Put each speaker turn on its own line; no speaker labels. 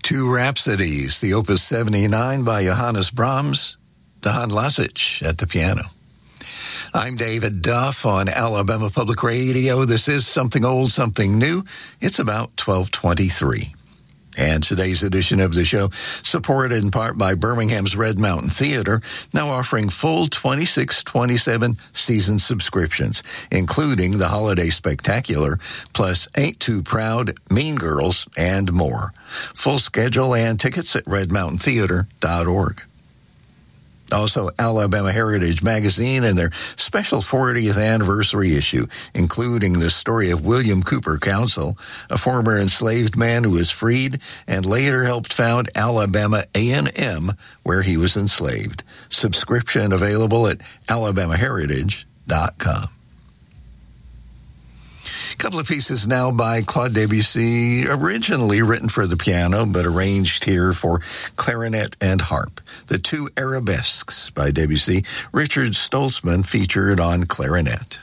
Two Rhapsodies, the Opus 79 by Johannes Brahms, Don Lasich at the piano. I'm David Duff on Alabama Public Radio. This is Something Old, Something New. It's about 12:23. And today's edition of the show, supported in part by Birmingham's Red Mountain Theater, now offering full 26-27 season subscriptions, including the Holiday Spectacular, plus Ain't Too Proud, Mean Girls, and more. Full schedule and tickets at redmountaintheater.org. Also, Alabama Heritage Magazine and their special 40th anniversary issue, including the story of William Cooper Council, a former enslaved man who was freed and later helped found Alabama A&M, where he was enslaved. Subscription available at alabamaheritage.com. A couple of pieces now by Claude Debussy, originally written for the piano, but arranged here for clarinet and harp. The two Arabesques by Debussy, Richard Stoltzman featured on clarinet.